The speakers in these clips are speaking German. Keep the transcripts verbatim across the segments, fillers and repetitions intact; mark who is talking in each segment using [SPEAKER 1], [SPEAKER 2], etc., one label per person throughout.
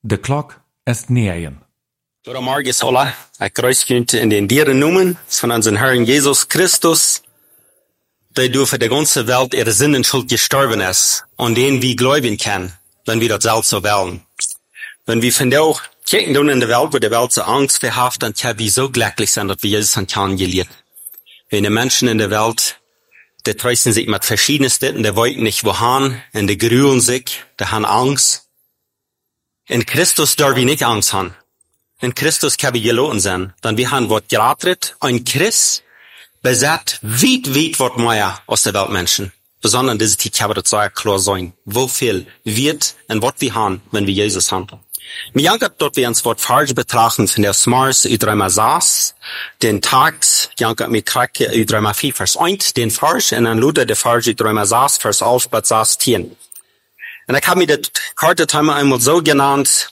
[SPEAKER 1] De klok ist negen.
[SPEAKER 2] Goedemorgen alle. Ik kruis jullie in den Dieren noemen von unseren Herrn Jesus Christus, der du für die ganze Welt ihre Sünden gestorben ist und den wir glauben können, wenn wir das selbst so wollen. Wenn wir von der kijken doen in der Welt, wo die Welt so Angst verhaft, dann können wir so glücklich sein, dass wir Jesus an kennengelernt. Wenn die Menschen in der Welt, die trösten sich mit verschiedensten, die wollen nicht wohin, und die grühen sich, die haben Angst. In Christus dürfen wir nicht Angst haben. In Christus können wir geloten sein. Denn wir haben was geratet, ein Christ besagt weit, weit was mehr aus der Weltmenschen. Besonders diese Zeit kann das sehr klar sein. Wo viel wird und was wir haben, wenn wir Jesus haben. Mir jankert dort wir uns was falsch betrachten von der Smars u dreimal saß, den Tags, jankert mir krake u dreimal vier vers eins, den falsch, und dann Luther der falsch u dreimal saß, vers elf, bis saß tien. Und ich habe mir das Karte einmal so genannt,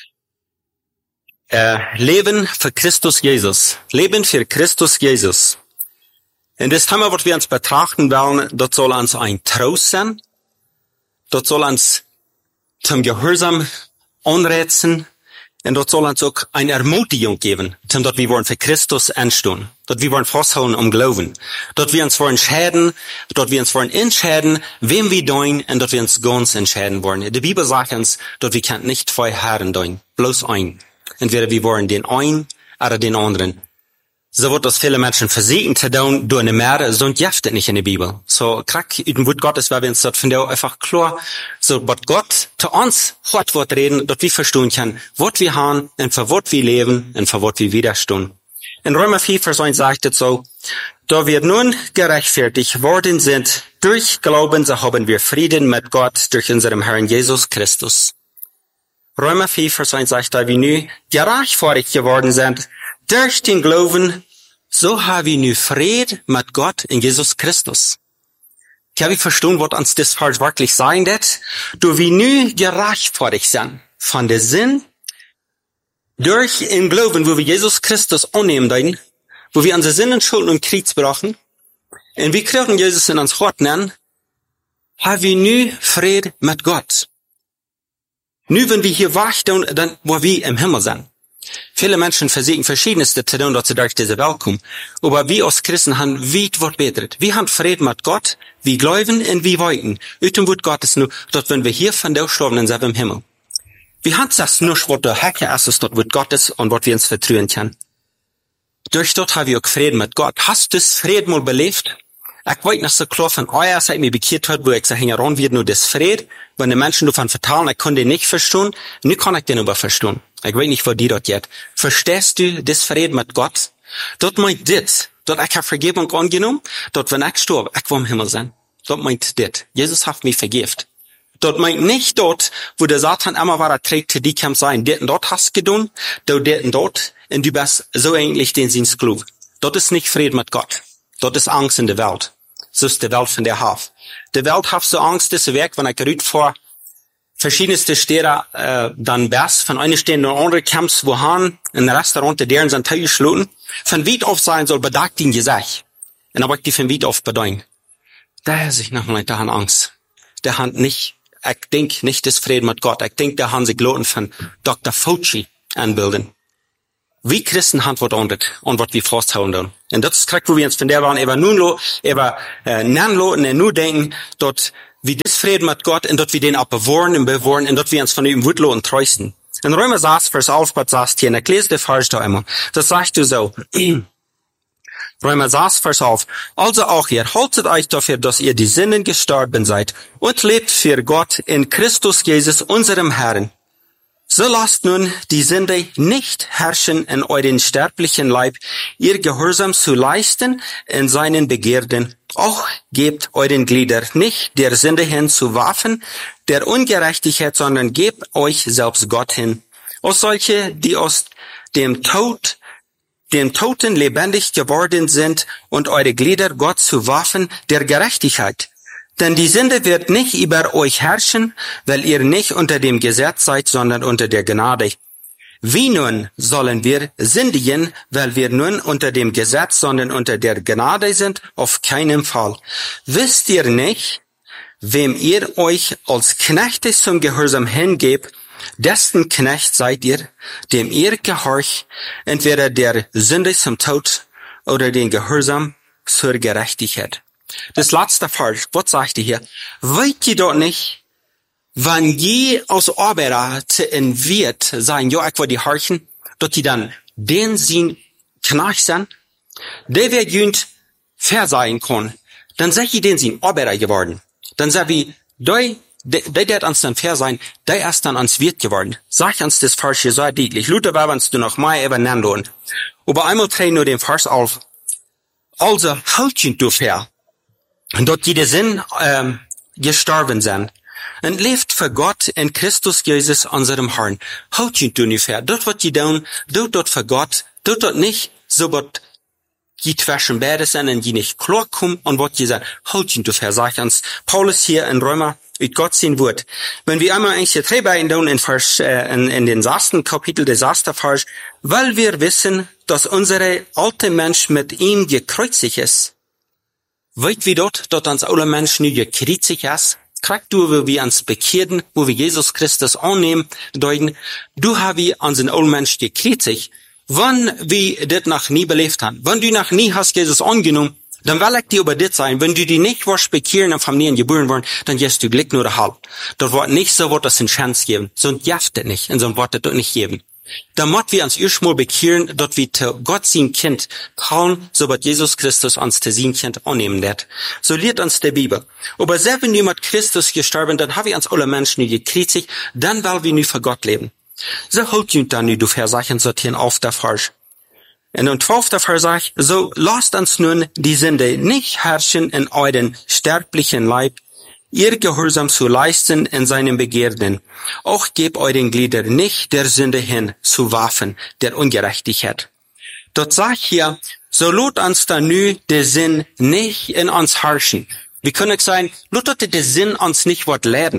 [SPEAKER 2] äh, Leben für Christus Jesus. Leben für Christus Jesus. Und das Thema, was wir uns betrachten wollen, das soll uns ein Trost sein. Das soll uns zum Gehorsam anreizen. Und das soll uns auch eine Ermutigung geben, zum dass wir wollen für Christus anstehen. Dass wir wollen festhalten um Glauben. Dass wir uns wollen entscheiden, dass wir uns wollen entscheiden, wem wir dienen, und dass wir uns ganz entscheiden wollen. Die Bibel sagt uns, dass wir können nicht zwei Herren dienen, bloß ein. Entweder wir wollen den einen oder den anderen. So wird das viele Menschen versuchen zu tun, durch eine Mehr, so und jeftet nicht in der Bibel. So, krack, in dem Wort Gottes, weil wir uns das finden, einfach klar, so, was Gott zu uns hat, wird reden, dass wir verstehen können, was wir haben, und für was wir leben, und für was wir widerstehen. In Römer vier, Vers eins sagt es so, da wir nun gerechtfertigt worden sind, durch Glauben, so haben wir Frieden mit Gott durch unseren Herrn Jesus Christus. Römer vier, Vers eins sagt, da wir nun gerechtfertigt geworden sind, durch den Glauben, so haben wir nun Frieden mit Gott in Jesus Christus. Kann ich verstehen, was uns das falsch wirklich sein wird? Da wir nun gerechtfertigt sind von der Sinn, durch den Glauben, wo wir Jesus Christus annehmen, wo wir unsere Sünden, Schulden und Krieg brauchen, und wir kriegen Jesus in uns Hort nennen, haben wir nun Frieden mit Gott. Nu, wenn wir hier warten, dann, wo wir im Himmel sind. Viele Menschen versuchen verschiedenste zu tun, dass sie durch diese Welt kommen. Aber wir als Christen haben weit was betert. Wir haben Frieden mit Gott, wir glauben und wir wollen. Und dem Wort Gottes nur, dass wenn wir hier von der schlafen, dann sind wir im Himmel. Wir haben das nur, was der Hecke ist, ist das Wort Gottes und was wir uns vertrauen können. Durch dort haben wir auch Frieden mit Gott. Hast du das Frieden mal belebt? Ich weiß nicht so klar von eurer Seite, mich bekehrt hat, wo ich sage, heran wird nur das Fried. Wenn die Menschen davon vertalen, ich kann den nicht verstehen, nu kann ich den aber verstehen. Ich weiß nicht, wo die dort geht. Verstehst du das Fried mit Gott? Dort meint das, dort ich habe Vergebung angenommen, dort wenn ich sterbe, ich will im Himmel sein. Dort meint das. Jesus hat mich vergift. Dort meint nicht dort, wo der Satan immer war, er trägt, die kann sein, dort, dort hast du getan, dort, dort, und du bist so ähnlich den Sinnsklug. Dort ist nicht Fried mit Gott. Dort ist Angst in der Welt. So ist die Welt von der Haft. Die Welt hat so Angst, das Werk, wenn ich gerührt vor verschiedenste Städte, äh, dann best, von einer Stelle in andere Camps, wo han, in Restaurant, deren sind Teil geschloten, von weit auf sein soll, bedagt ihn gesagt. Und aber ich die von weit auf bedeuten. Der sich noch mal, der hat Angst. Der hat nicht, ich denk nicht das Frieden mit Gott. Ich denk, der haben sich geloten von Doktor Fauci anbilden. Wie Christen haben was anderes und was wir festhalten. Und das ist korrekt, wo wir uns von der waren, aber nun lo, aber äh, nennen lo, und nur denken, dort wie das Frieden mit Gott, und dort wir den auch bewahren und bewahren, und dort wir uns von ihm Wutlo und treusten. In Römer sechs, Vers elf, was sagst hier, und ich lese dir falsch da immer. Das sagst du so. Römer sechs, Vers elf. Also auch ihr, haltet euch dafür, dass ihr die Sünden gestorben seid, und lebt für Gott in Christus Jesus, unserem Herrn. So lasst nun die Sünde nicht herrschen in euren sterblichen Leib, ihr Gehorsam zu leisten in seinen Begierden. Auch gebt euren Glieder nicht der Sünde hin zu Waffen der Ungerechtigkeit, sondern gebt euch selbst Gott hin. Aus solche, die aus dem Tod, dem Toten lebendig geworden sind, und eure Glieder Gott zu Waffen der Gerechtigkeit. Denn die Sünde wird nicht über euch herrschen, weil ihr nicht unter dem Gesetz seid, sondern unter der Gnade. Wie nun sollen wir sündigen, weil wir nun unter dem Gesetz, sondern unter der Gnade sind? Auf keinen Fall. Wisst ihr nicht, wem ihr euch als Knechte zum Gehorsam hingebt, Dessen Knecht seid ihr, dem ihr gehorcht, entweder der Sünde zum Tod oder den Gehorsam zur Gerechtigkeit. Das letzte Vers, was sagt ihr hier? Wollt ihr doch nicht, wenn je aus Arbeiter zu entwirrt sein, ja, ich will die horchen, dass die dann den sein Knecht sind, der wird jünd fair sein kann, dann sag ich den sein Arbeiter geworden. Dann sag ich, der, der, der ans dann fair sein, der ist dann ans Wirt geworden. Sag uns das Vers hier so deutlich. Luther war, wenn du noch mal eben nennen. Aber einmal dreh nur den Vers auf. Also, halt ihn du fair. Und dort jeder Sinn, ähm, gestorben sind. Und lebt für Gott in Christus Jesus, unserem Herrn. Halt ihn du nicht fair. Dort wird die tun, dort dort für Gott, dort dort nicht, so wird die zwischen beide sind und die nicht klar kommen und was die sagen, halt ihn du fair, sagt uns Paulus hier in Römer, mit Gott sein Wort. Wenn wir einmal eigentlich drei beiden tun in Vers, äh, in, in den sechsten Kapitel des sechsten Vers, weil wir wissen, dass unsere alte Mensch mit ihm gekreuzigt ist. Weit wie dort, dort ans alle Mensch nu gekreuzigt ist, kriegt du, wo wir uns bekehren, wo wir Jesus Christus annehmen, deuten, du hast wir an den alten Mensch gekreuzigt. Wenn wir das noch nie belebt haben, wenn du noch nie hast Jesus angenommen, dann will ich dir über das sein, wenn du die nicht warst bekehren und von mir geboren worden, dann gehst du Glück nur halb. Dort wird nicht so, wird das eine Chance geben, sonst jaft das nicht, und so wird das nicht geben. Da muss wir uns erstmal bekehren, dort wir zu Gott sein Kind kaum, so wird Jesus Christus uns zu sein Kind annehmen wird. So lehrt uns die Bibel. Aber selbst wenn wir mit Christus gestorben, dann haben wir uns alle Menschen nicht gekreuzigt, dann wollen wir nicht für Gott leben. So holt uns dann nicht, du Versachen sortieren auf der Falsch. In dem zwölften Vers sagt, so lasst uns nun die Sünde nicht herrschen in euren sterblichen Leib, ihr Gehorsam zu leisten in seinen Begierden. Auch gebt euren Gliedern nicht der Sünde hin zu Waffen der Ungerechtigkeit. Dort sagt hier, so lot uns dann nu der Sinn nicht in uns herrschen. Wie können ich sagen, lot dort der Sinn uns nicht wat leiden.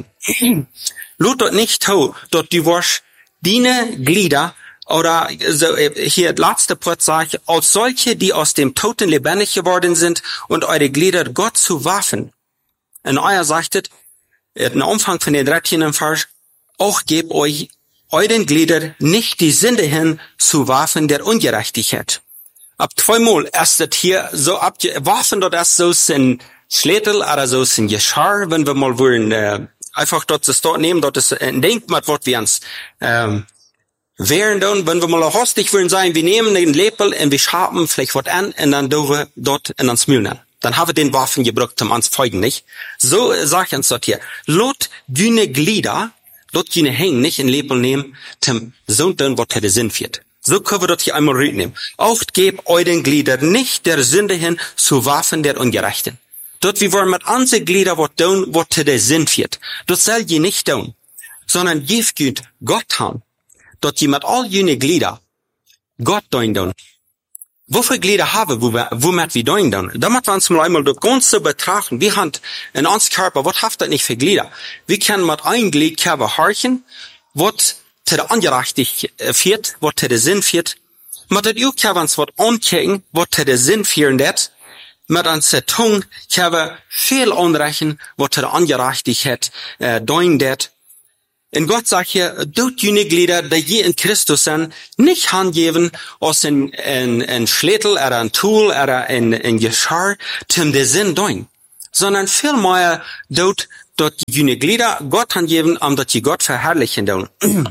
[SPEAKER 2] Lot dort nicht to, dort die wasch deine Glieder oder so, hier letzte Part sagt, als solche, die aus dem Toten lebendig geworden sind und eure Glieder Gott zu Waffen. Und euer sagtet, im Umfang von den dreizehn Vers, auch gebt euch euren Glieder nicht die Sünde hin zu Waffen der Ungerechtigkeit. Ab zweimal ist das hier so ab, Waffen dort ist so ein Schlätel oder so ein Geschirr, wenn wir mal wollen, äh, einfach dort das dort nehmen, dort ist ein Denkmal, was wir uns, ähm, während dann, wenn wir mal hostig wollen sein, wir nehmen den Lepel und wir schaben vielleicht was an und dann tun wir dort in uns Mühlen. Dann haben wir den Waffen gebraucht, um uns folgen, nicht? So sag ich uns dort hier. Lot düne Glieder, lot düne hängen, nicht in Lepel nehmen, zum Sünden, was der Sinn führt. So können wir dort hier einmal nehmen. Auch gebt euren Glieder nicht der Sünde hin zu Waffen der Ungerechten. Dort wir wollen mit unseren Glieder was tun, was der Sinn führt. Das soll je nicht tun, sondern gebt Gott haben. Dort je mit all jene Glieder Gott tun. Wofür Glieder haben, wo wir, womit wir tun tun? Da müssen wir uns mal einmal das Ganze betrachten. Wir haben in uns Körper, was hat das nicht für Glieder? Wir können mit einem Glied Körper horchen, was zu der Ungerechtigkeit führt, was zu der Sinn führt. Mit der auch können wir uns was ankicken, was zu der Sinn führen wird. Mit unserer Tongue können wir viel anrechnen, was zu der Ungerechtigkeit äh, tun wird. Und Gott sagt hier, dort jene Glieder, die je in Christus sind, nicht handgeben aus ein, ein, ein Schlätel oder ein Tool oder ein, ein Geschirr, zum der Sinn tun, sondern vielmehr dort, dort jene Glieder Gott handgeben, um dort die Gott verherrlichen tun.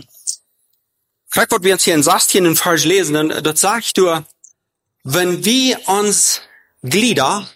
[SPEAKER 2] Vielleicht, was wir uns hier in sechzehn Vers lesen, dann, dort sagt du, wenn wir uns Glieder,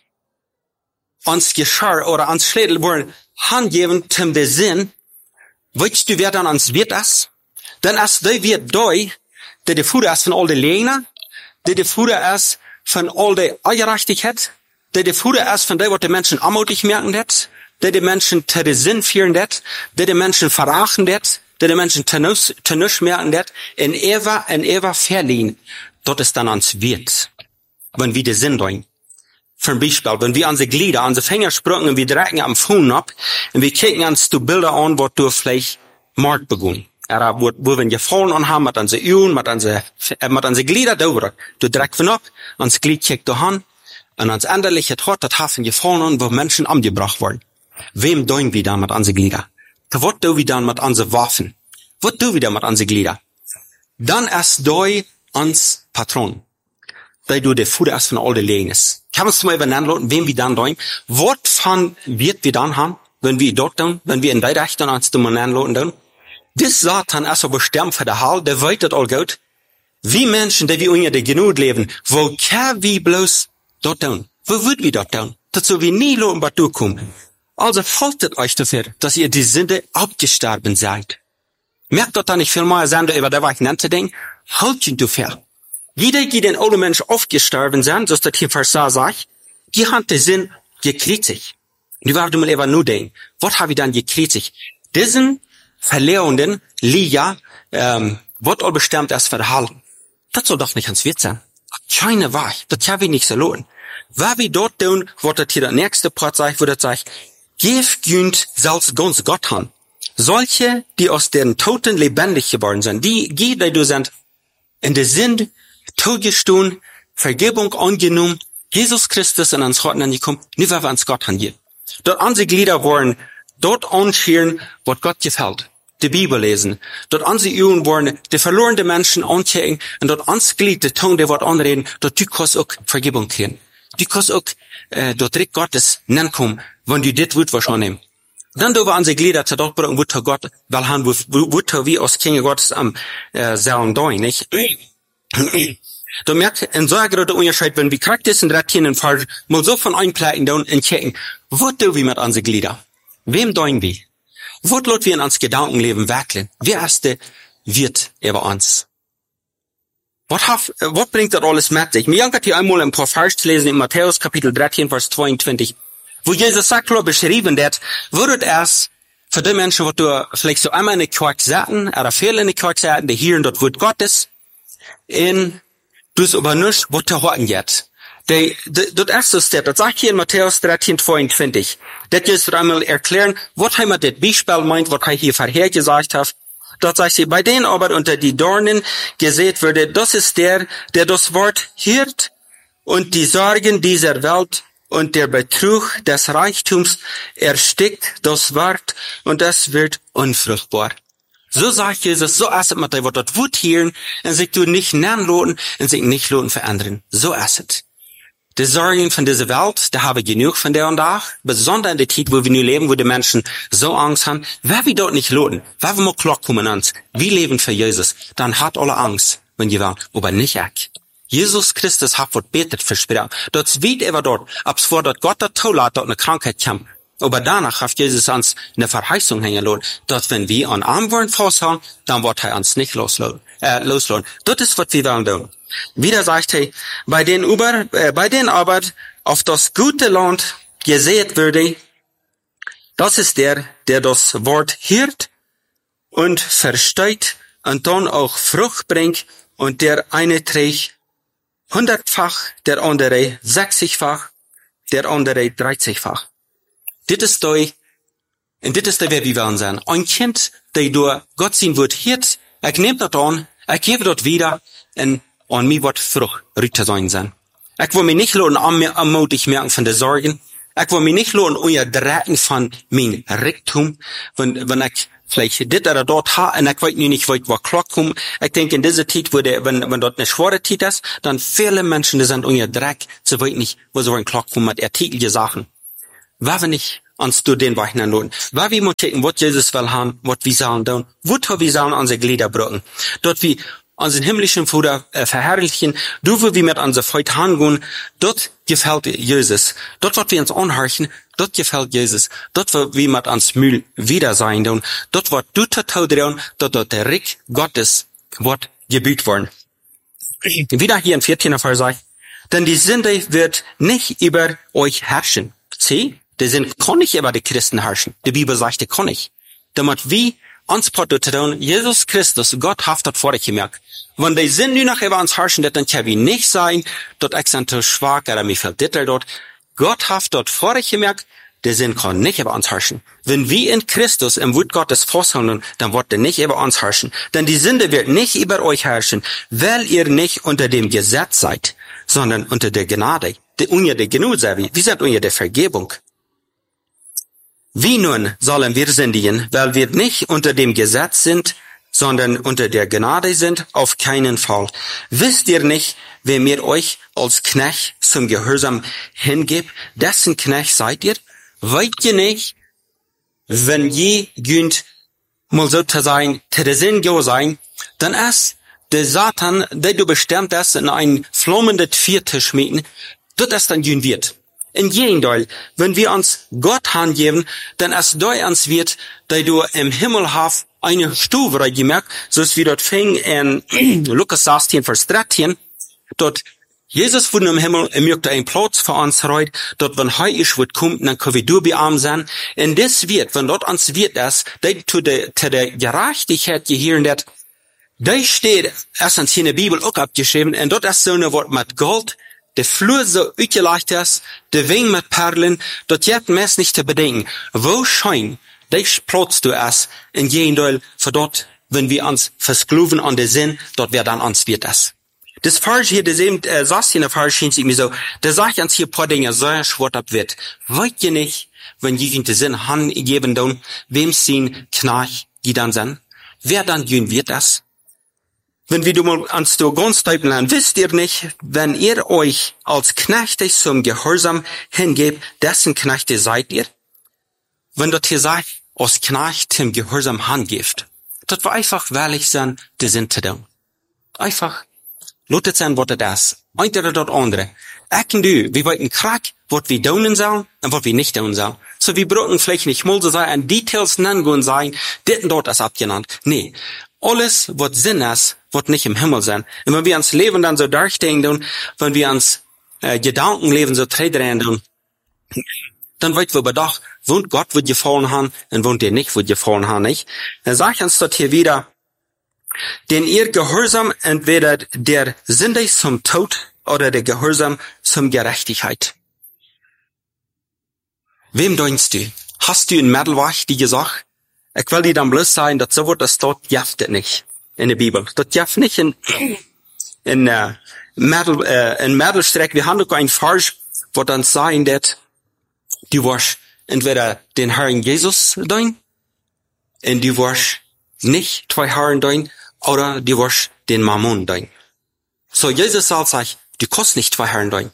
[SPEAKER 2] uns Geschirr oder uns Schlätel wollen handgeben, zum der Sinn, weißt du, wer dann ans wird ist? Dann ist der wird doi, der der Fuder ist von all der Lehner, der der Fuder ist von all der Ungerechtigkeit, der der Fuder ist von der, was die Menschen anmutig merken wird, der die Menschen zu der Sinn führen wird, der die Menschen verachten wird, der die Menschen zu nichts merken wird, in Eva, in Eva verliehen. Dort ist dann ans wird, wenn wir den Sinn tun. Für ein Beispiel, wenn wir unsere Glieder, unsere Finger sprungen und wir drecken am Fuhn ab und wir kicken uns die Bilder an, wo du vielleicht Mord begonnen. Oder wo, wo wir gefallen an haben, mit unseren Augen, mit unseren, mit unseren Glieder da. Du dreckst von ab, uns Glied kickt du an und uns endlich hat das Hafen gefallen an, wo Menschen angebracht wurden. Wem tun wir dann mit unseren Glieder? Was tun wir dann mit unseren Waffen? Was tun wir mit unseren Glieder? Dann erst du ans Patron. Da du der Fuder erst von all den Legenes. Ich habe uns mal übernehmen, wem wir dann tun. Was von wird wir dann haben, wenn wir dort tun, wenn wir in der Richtung ans zu nennen tun? Das Satan erst aber sterben für der Hall, der weiß das all gut. Wie Menschen, die wir unter der Genut leben, wo kann wir bloß dort tun? Wo würden wir dort tun? Dazu wir nie loben, was durchkommen. Also haltet euch dafür, dass ihr die Sünde abgestorben seid. Merkt dort dann nicht viel mehr Sünde über der ich nannte Ding? Halt ihn dafür. Jeder, die den alten Menschen aufgestorben sind, so ist das hier Vers sagt, die haben den Sinn gekriegt. Die werden mal eben nur denken, was habe ich dann gekriegt? Diesen Verlierenden, Lia, ähm, wird all bestimmt erst verhalten. Das soll doch nicht ans Wert sein. Keine Wahrheit. Das kann wir nicht so lohnen. Was wir dort tun, wird das hier der nächste Part sagt, wo das sagt, Gib günd selbst ganz Gott han. Solche, die aus den Toten lebendig geworden sind, die, die, die du sind, in der Sinn, totgestohlen, Vergebung angenommen, Jesus Christus in uns Gott angekommen, nicht weil wir ans Gott haben. Dort unsere Glieder wollen dort anschauen, was Gott gefällt. Die Bibel lesen. Dort unsere Augen wollen die verlorenen Menschen anchecken und dort uns Glied, die Tongue, die Wort anreden, dort du kannst auch Vergebung kriegen. Du kannst auch, äh, dort Rick Gottes nennen kommen, wenn du das wird wahrscheinlich. Dann do wir unsere Glieder zu dort bringen, wo Gott, weil han, wo, wo wir aus Kinder Gottes am, äh, selben Dein, nicht? Du merkst, in so einer großen Unterschied, wenn wir Charakter und Rettien Fall mal so von einplaten und checken, wo tun wir mit unseren Glieder? Wem deuen wir? Wo lot wir in uns Gedankenleben werkeln? Wer erste wird über uns? Was haf, was bringt das alles mit sich? Mir hat hier einmal ein paar Vers lesen in Matthäus Kapitel dreizehn, Vers zweiundzwanzig, wo Jesus sagt, klar beschrieben wird, wird erst für die Menschen, wo du vielleicht so einmal in die Kirche sagen, oder viele in die Kirche sagen, die hier und dort Wort Gottes, in dus aber nicht, was du hören jetzt. De, de, das erste Step, das sagt hier in Matthäus dreizehn, zweiundzwanzig. Das ist einmal erklären, was haben wir das Beispiel meint, was er hier vorher gesagt hat. Dort sagt sie, bei denen aber unter die Dornen gesät würde, das ist der, der das Wort hört und die Sorgen dieser Welt und der Betrug des Reichtums erstickt das Wort und es wird unfruchtbar. So sagt Jesus, so ist es mit dem, was das Wort hören und sich du nicht nennen lohnen und sich nicht lohnen verändern. So ist es. Die Sorgen von dieser Welt, da habe ich genug von der und da, besonders in der Zeit, wo wir nun leben, wo die Menschen so Angst haben, wer wir dort nicht lohnen, wer wir mal Glock kommen ans, wir leben für Jesus, dann hat alle Angst, wenn ihr wollt, aber nicht ich. Jesus Christus hat was betet versprochen, dort wird er dort, ab vor dort Gott der Tolat dort eine Krankheit kam, aber danach hat Jesus uns eine Verheißung hängen lassen, dass wenn wir an Arm wollen festhalten, dann wird er uns nicht loslassen, äh, loslassen. Das ist, was wir wollen tun. Wieder sagt er, bei den über, äh, bei den aber auf das gute Land gesät würde, das ist der, der das Wort hört und versteht und dann auch Frucht bringt und der eine trägt hundertfach, der andere sechzigfach, der andere dreißigfach. Das ist da, und das ist da, wer wir wollen sein. Ein Kind, der durch Gott sein Wort hört, er nimmt das an, er gibt das wieder, und an mir wird Frucht rüter sein sein. Ich will mich nicht lohnen, anmutig merken von der Sorgen. Ich will mich nicht lohnen, euer Drecken von mein Reichtum, wenn, wenn ich vielleicht dit oder dort habe, und ich weiß nicht, wo ich Klock komme. Ich denke, in dieser Zeit, wo der, wenn, wenn dort eine schwere Zeit ist, dann viele Menschen, die sind euer Dreck, sie weiß nicht, wo sie wollen Klock kommen mit artigelige Sachen. War wir nicht ans du den Weichen lohnen. War wir mal checken, was Jesus will haben, was wir sollen tun, wo wir sollen unsere Glieder brücken. Dort wie unseren himmlischen Vater äh, verherrlichen, du wo wir mit unserer Freude hangehen, dort gefällt Jesus. Dort wird wir uns anhorchen, dort gefällt Jesus. Dort wird wir mit uns Mühl wieder sein tun. Dort wird du total drehen, dort wird der Rick Gottes Wort gebüht worden. Wieder hier in vierzehn Vers sagt, denn die Sünde wird nicht über euch herrschen. Sieh, die Sünde kann nicht über die Christen herrschen. Die Bibel sagt, die kann nicht. Damit wie uns tun, Jesus Christus, Gott hat das vor euch gemerkt. Wenn die Sünde nur noch über uns herrschen, dann kann wir nicht sein, dort ich sind zu schwach, oder mir fällt das dort. Gott hat dort vor euch gemerkt, die Sünde kann nicht über uns herrschen. Wenn wir in Christus im Wort Gottes festhalten, dann wird er nicht über uns herrschen. Denn die Sünde wird nicht über euch herrschen, weil ihr nicht unter dem Gesetz seid, sondern unter der Gnade. Die, unter der Gnade seid wir. Wir sind unter der Vergebung. Wie nun sollen wir sündigen, weil wir nicht unter dem Gesetz sind, sondern unter der Gnade sind, auf keinen Fall. Wisst ihr nicht, wer mir euch als Knecht zum Gehorsam hingibt, dessen Knecht seid ihr? Wollt ihr nicht, wenn je günd mal so zu sein, zu der Sinn go sein, dann ist der Satan, der du bestimmt hast, in ein flammendes Vierte schmieden, dort ist dann günd wird. In Gegenteil, wenn wir uns Gott hingeben, dann ist da uns wird, dass du im Himmel hast, eine Stufe gemerkt, so wie dort fing in Lukas sechzehn, Vers dreizehn, dort Jesus wurde im Himmel, er möchte einen Platz für uns reut, dort wenn Heilig wird kommt, dann können wir du bei ihm sein. Und das wird, wenn dort uns wird das, dass zu der, zu der Gerechtigkeit gehören wird, da steht erstens in der Bibel auch abgeschrieben, und dort ist so ein Wort mit Gold, der Flur so uitgelegd ist, der Wing mit Perlen, dort jetten mes nicht zu bedenken, wo schein, das Platz du es, in Gegenteil, für dort, wenn wir uns verskluven an den Sinn, dort wer dann uns wird es. Das Vers hier, das eben, äh, sagst in der Vers, schien sich mir so, da sagt uns hier ein paar Dinge, so ein Schwert ab wird. Wollt ihr nicht, wenn ihr den Sinn hingeben dann, wem sie Knach, die dann sind? Wer dann gehen wird das? Wenn wir du mal ans du ganz deutlich lernen, wisst ihr nicht, wenn ihr euch als Knechte zum Gehorsam hingebt, dessen Knechte seid ihr? Wenn dort hier sagt, als Knecht zum Gehorsam hingebt, das war einfach ehrlich sein, die sind zu tun. Einfach. Lotet sein, was das ist. Einer dort andere. Ich und du, wir wollten krack, was wir tun sollen und was wir nicht tun sollen. So, wir brauchen vielleicht nicht mal so sein, an Details nennen und sagen, dit und dort ist abgenannt. Nee. Alles, was Sinn ist, wird nicht im Himmel sein. Und wenn wir ans Leben dann so durchdenken, wenn wir ans äh, Gedankenleben so drehen, dann wollen wir bedacht, wohnt Gott wird gefallen haben und wohnt ihr nicht wird gefallen haben, nicht? Dann sagt uns dort hier wieder, denn ihr Gehorsam entweder der Sünde zum Tod oder der Gehorsam zum Gerechtigkeit. Wem denkst du? Hast du in Mittelwach die gesagt? Ich will dir dann bloß sagen, dass so wird das dort jaftet nicht in der Bibel. Dort jaft nicht in in uh, Mittel äh, in Mittelstreck. Wir haben doch ein Vers, wo dann sagen, dass du wirst entweder den Herrn Jesus dein und du wirst nicht zwei Herren dein oder du wirst den Mammon dein. So, Jesus sagt sich, du kannst nicht zwei Herren dein.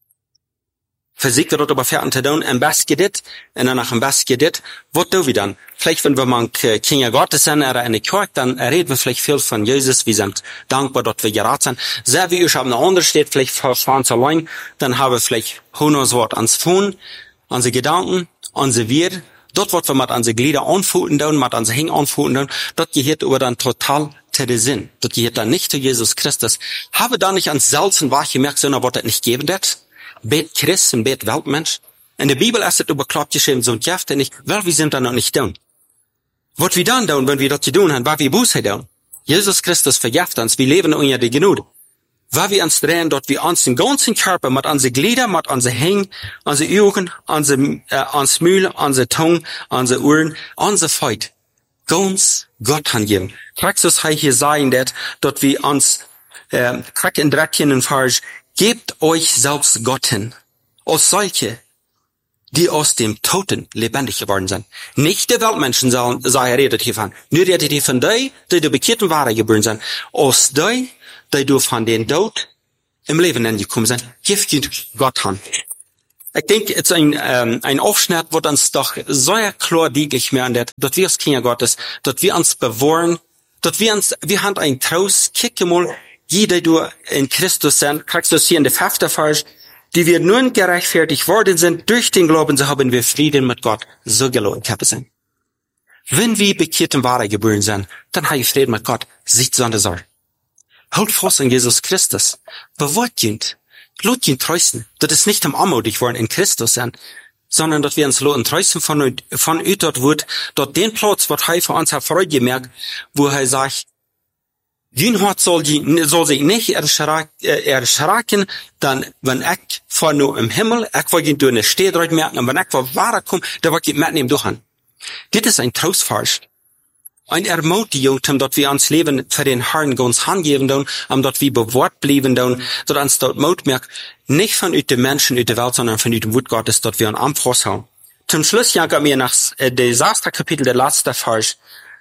[SPEAKER 2] Versiegt dort aber fertig zu tun, am besten geht und dann nach dem besten geht, was tun wir dann? Vielleicht, wenn wir mal Kinder Gottes sind oder in der Kirche, dann reden wir vielleicht viel von Jesus, wir sind dankbar, dass wir geraten sind. Sehr wie ich habe eine andere steht, vielleicht fahren zu allein, dann haben wir vielleicht hunderts Wort ans Phone, unsere Gedanken, unsere Wir, dort wird wir mit unsere Glieder anfühlen tun, mit unsere Hänge anfühlen tun, dort gehört aber dann total zu der Sinn. Dort gehört dann nicht zu Jesus Christus. Habe da nicht ans Salzen wach gemerkt, sondern was das nicht geben wird? Bet Christ und bet Weltmensch. In der Bibel ist es überklappt geschrieben, so ein Jafte nicht, weil wir sind da noch nicht tun. Was wir dann tun, wenn wir das zu tun haben, weil wir Buße tun. Jesus Christus verjaft uns, wir leben unter die Gnade. Weil wir uns drehen, dort wir uns den ganzen Körper, mit unseren Gliedern, mit unseren Hängen, unsere Augen, unsere, äh, uns Mühl, unsere Tongue, unsere Ohren, unsere Feut, ganz Gott hingeben. Praxis heißt hier sagen, dass dort wir uns, äh, krack in dreizehn Vers, gebt euch selbst Gott hin, als solche, die aus dem Toten lebendig geworden sind. Nicht die Weltmenschen sollen, sei redet hiervon. Nur redet hier von die, die die bekehrten Ware geboren sind. Aus die, die du von den Tod im Leben angekommen sind. Gebt Gott hin. Ich denke, es ist ein, ähm, ein Aufschnitt, wo uns doch sehr klar deutlich mehr an das, dass wir als Kinder Gottes, dass wir uns bewahren, dass wir uns, wir haben ein Trost, kicke mal, jeder du in Christus sind, kriegst du hier in der fünften Vers, die wir nun gerechtfertigt worden sind, durch den Glauben, so haben wir Frieden mit Gott, so gelohnt haben sind. Wenn wir bekehrten Ware geboren sind, dann haben wir Frieden mit Gott, sieht so an der Sache. Halt fast an Jesus Christus. Bewahrt ihn. Lot ihn treusten. Das ist nicht am Anmutig worden in Christus sind, sondern dass wir uns loten treusten von, von dort wird, dort den Platz, was er für uns hat Freude gemerkt, wo er sagt, Jün hat soll, die, soll sich nicht erschrecken, dann, wenn ich vor nur im Himmel, ich wollte ihn durch eine Städte merken, und wenn ich vor Ware komme, dann wollte ich mitnehmen durch an. Das ist ein Trostfars. Ein Ermutigung, dass wir uns Leben für den Herrn ganz hingeben, um dort wir bewahrt bleiben, dass uns dort Mut merkt, nicht von den Menschen in der Welt, sondern von dem Wort Gottes, dass wir an Anfass haben. Zum Schluss jagen wir nach, äh, der sechsten Kapitel, der letzte Vers,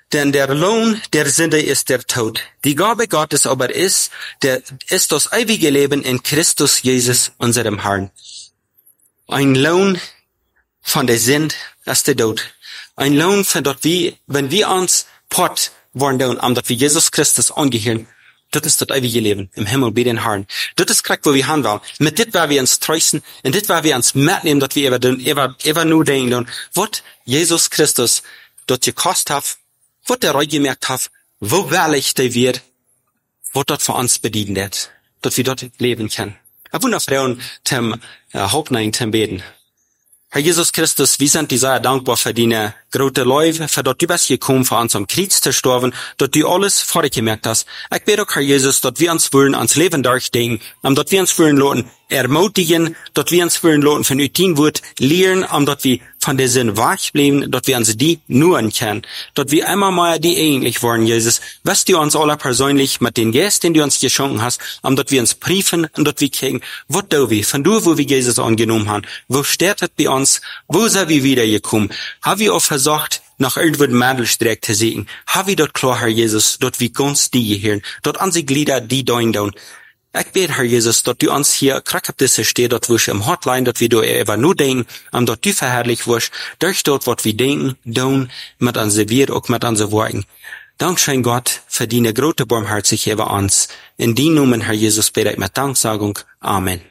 [SPEAKER 2] Denn der Lohn der Sünde ist der Tod. Die Gabe Gottes aber ist, der, ist das ewige Leben in Christus Jesus, unserem Herrn. Ein Lohn von der Sünde ist der Tod. Ein Lohn von dort, wie, wenn wir uns port worden tun, am dort wie Jesus Christus angehören, das ist das ewige Leben im Himmel bei den Herrn. Das ist korrekt, wo wir hin wollen. Mit dit werden wir uns trösten, und dit werden wir uns mitnehmen, dass wir immer, immer, immer nur denken, was Jesus Christus dort gekostet hat, was der Reue gemerkt hat, wo herrlich der wird, was dort für uns bedient wird, dass wir dort leben können. Eine wundervolle zum äh, Hauptnein zum Beten. Herr Jesus Christus, wir sind dir sehr dankbar für deine große Liebe, für dass du bist gekommen, für uns am Kreuz zu sterben, dass du alles vorgemerkt hast. Ich bete auch, Herr Jesus, dass wir uns wollen ans Leben durchdenken, um dass wir uns wollen lassen ermutigen, dass wir uns wollen lassen von dein Wort lernen, um dass wir von der Sinn wegbleiben, dass wir uns die nuren können, dass wir einmal mal die ähnlich wollen, Jesus. Was du uns alle persönlich mit den Gästen, den du uns geschenkt hast, um dass wir uns prüfen und dass wir kriegen, was da wir, von du, wo wir Jesus angenommen haben, wo steht das bei uns, wo sind wir wiedergekommen, haben wir auch versucht, nach irgendwo den Mandelstreck zu sehen, haben wir dort klar, Herr Jesus, dort wie ganz die gehören, dort an sie Glieder, die dein down. Ich bete, Herr Jesus, dass du uns hier krack auf diese steht, dort wo ich im Hotline, dort wie du einfach nur denken, um dort du verherrlich wirst, durch dort, was wir denken, tun, mit unseren Wert, auch mit unseren Worten. Dankeschön Gott, für deine große Barmherzigkeit über uns. In die Namen, Herr Jesus, bete ich mit Danksagung. Amen.